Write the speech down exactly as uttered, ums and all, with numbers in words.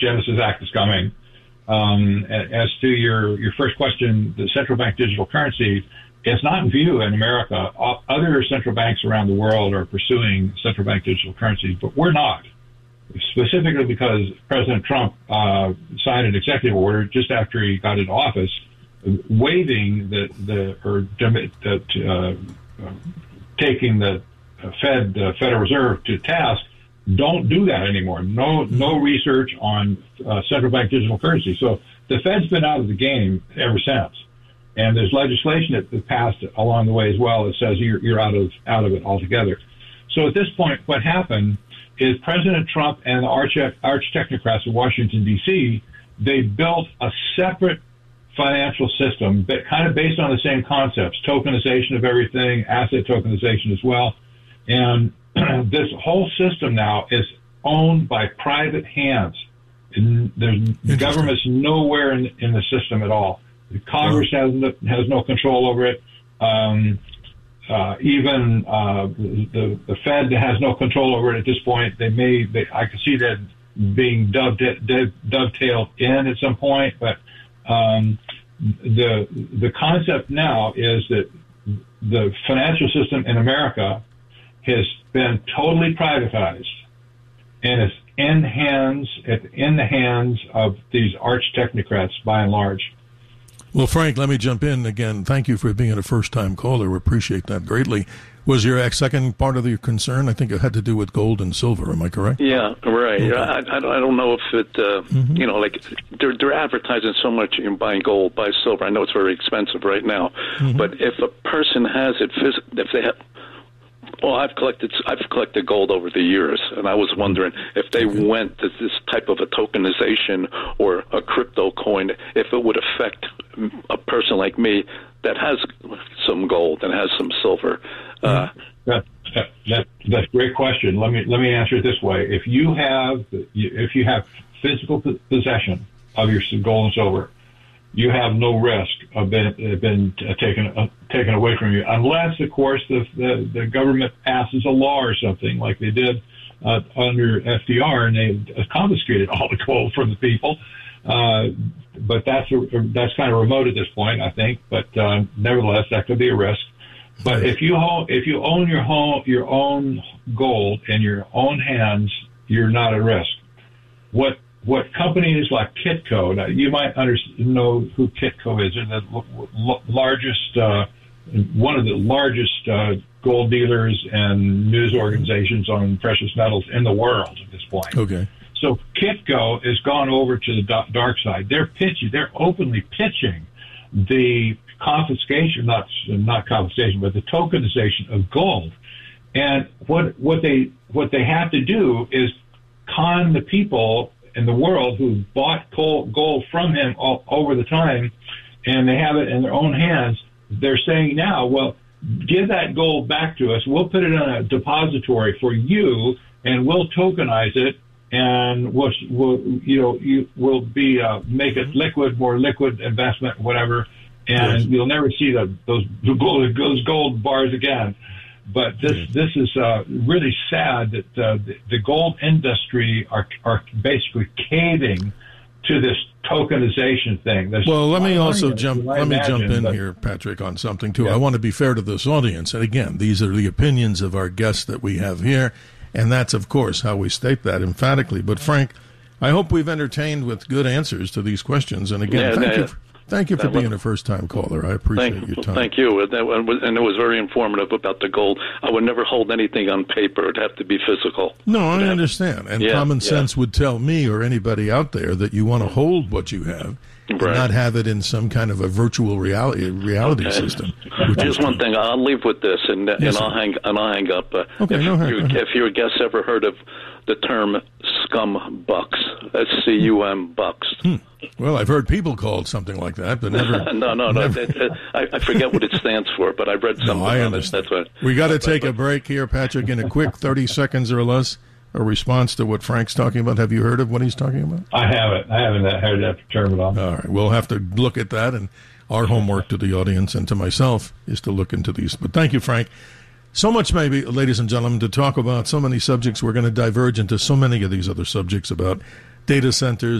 Genesis Act is coming. Um, as to your, your first question, the central bank digital currency is not in view in America. Other central banks around the world are pursuing central bank digital currencies, but we're not. Specifically because President Trump uh, signed an executive order just after he got into office, waiving the the or uh, uh, taking the Fed uh, Federal Reserve to task. Don't do that anymore. No no research on uh, central bank digital currency. So the Fed's been out of the game ever since, and there's legislation that passed along the way as well that says you're you're out of out of it altogether. So at this point, what happened is President Trump and the arch, arch technocrats in Washington, D C, they built a separate financial system that kind of based on the same concepts, tokenization of everything, asset tokenization as well. And this whole system now is owned by private hands. And there's the government's nowhere in, in the system at all. The Congress has no, has no control over it. Um, Uh, even uh, the, the Fed has no control over it at this point. They may, they, I can see that being dove, dove, dovetailed in at some point, but um, the the concept now is that the financial system in America has been totally privatized, and it's in hands, in the hands of these arch technocrats by and large. Well, Frank, let me jump in again. Thank you for being a first-time caller. We appreciate that greatly. Was your second part of your concern? I think it had to do with gold and silver. Am I correct? Yeah, right. Okay. I, I don't know if it, uh, mm-hmm. you know, like they're, they're advertising so much in buying gold, buy silver. I know it's very expensive right now, mm-hmm. but if a person has it, if they have, well, I've collected I've collected gold over the years, and I was wondering if they okay. went to this type of a tokenization or a crypto coin, if it would affect a person like me that has some gold and has some silver. Uh, that, that, that, that's a great question. Let me let me answer it this way: if you have if you have physical possession of your gold and silver, you have no risk of being, been taken uh, taken away from you, unless, of course, the, the, the government passes a law or something like they did uh, under F D R, and they confiscated all the gold from the people. Uh, but that's a, that's kind of remote at this point, I think. But uh, nevertheless, that could be a risk. But if you own, if you own your home your own gold in your own hands, you're not at risk. What What companies like Kitco, now you might under, know who Kitco is. They're the l- largest, uh, one of the largest uh, gold dealers and news organizations on precious metals in the world at this point. Okay. So Kitco has gone over to the d- dark side. They're pitching, they're openly pitching the confiscation, not not confiscation, but the tokenization of gold. And what what they what they have to do is con the people in the world who bought gold from him all over the time, and they have it in their own hands. They're saying now, well, give that gold back to us. We'll put it in a depository for you, and we'll tokenize it, and we'll, we'll you know, you will be uh, make it liquid, more liquid investment, whatever, and yes. you'll never see the, those gold those gold bars again. But this this is uh, really sad that uh, the, the gold industry are are basically caving to this tokenization thing. There's well, let me also jump. Let me imagine, jump in but, here, Patrick, on something too. Yeah. I want to be fair to this audience, and again, these are the opinions of our guests that we have here, and that's of course how we state that emphatically. But Frank, I hope we've entertained with good answers to these questions. And again, yeah, thank yeah. you. For, Thank you for that being was, a first-time caller. I appreciate thank, your time. Thank you. And it was very informative about the gold. I would never hold anything on paper. It'd have to be physical. No, I understand. And yeah, common yeah. sense would tell me or anybody out there that you want to hold what you have and right. not have it in some kind of a virtual reality reality okay. system. Just one thing. I'll leave with this, and, yes, and sir. I'll hang and I'll hang up. Uh, okay, if, no hurry, you, if your guests ever heard of the term scum bucks, S C U M bucks. Hmm. Well, I've heard people called something like that, but never. no, no, no. never. It, it, I, I forget what it stands for, but I read something no, I on understand. it. That's what. We got to take a break here, Patrick, in a quick thirty seconds or less. A response to what Frank's talking about. Have you heard of what he's talking about? I haven't. I haven't heard that term at all. All right. We'll have to look at that, and our homework to the audience and to myself is to look into these. But thank you, Frank. So much, maybe, ladies and gentlemen, to talk about so many subjects. We're going to diverge into so many of these other subjects about data centers